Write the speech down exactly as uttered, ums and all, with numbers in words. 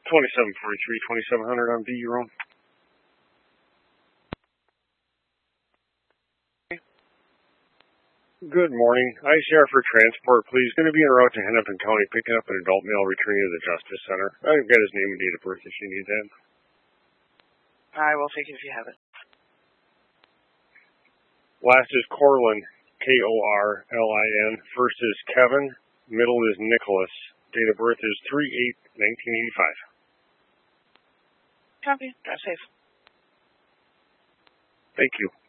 twenty-seven forty-three, twenty-seven hundred on B, your own. Good morning. I C R for transport, please. Going to be en route to Hennepin County, picking up an adult male returning to the Justice Center. I've got his name and date of birth if you need that. I will take it if you have it. Last is Corlin, K O R L I N. First is Kevin. Middle is Nicholas. Date of birth is three eight nineteen eighty-five. Copy. Drive safe. Thank you.